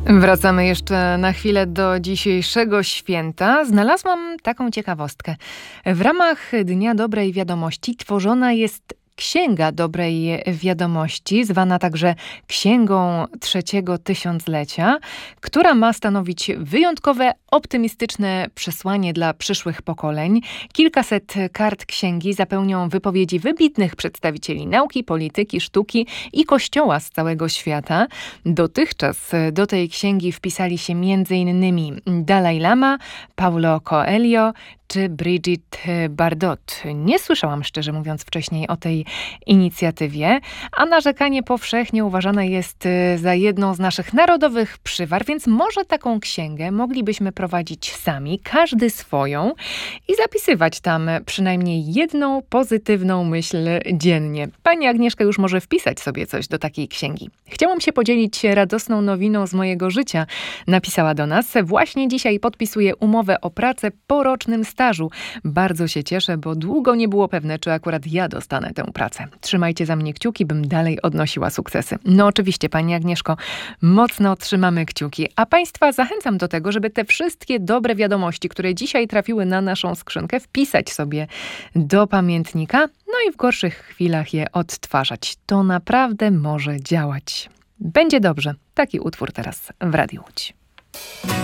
Wracamy jeszcze na chwilę do dzisiejszego święta. Znalazłam taką ciekawostkę. W ramach Dnia Dobrej Wiadomości tworzona jest Księga Dobrej Wiadomości, zwana także Księgą Trzeciego Tysiąclecia, która ma stanowić wyjątkowe, optymistyczne przesłanie dla przyszłych pokoleń. Kilkaset kart księgi zapełnią wypowiedzi wybitnych przedstawicieli nauki, polityki, sztuki i kościoła z całego świata. Dotychczas do tej księgi wpisali się m.in. Dalaj Lama, Paulo Coelho czy Brigitte Bardot. Nie słyszałam, szczerze mówiąc, wcześniej o tej inicjatywie, a narzekanie powszechnie uważane jest za jedną z naszych narodowych przywar, więc może taką księgę moglibyśmy prowadzić sami, każdy swoją i zapisywać tam przynajmniej jedną pozytywną myśl dziennie. Pani Agnieszka już może wpisać sobie coś do takiej księgi. Chciałam się podzielić radosną nowiną z mojego życia. Napisała do nas: właśnie dzisiaj podpisuję umowę o pracę po rocznym stażu. Bardzo się cieszę, bo długo nie było pewne, czy akurat ja dostanę tę pracę. Trzymajcie za mnie kciuki, bym dalej odnosiła sukcesy. No oczywiście, Pani Agnieszko, mocno trzymamy kciuki. A Państwa zachęcam do tego, żeby te wszystkie dobre wiadomości, które dzisiaj trafiły na naszą skrzynkę, wpisać sobie do pamiętnika, no i w gorszych chwilach je odtwarzać. To naprawdę może działać. Będzie dobrze. Taki utwór teraz w Radiu Łódź.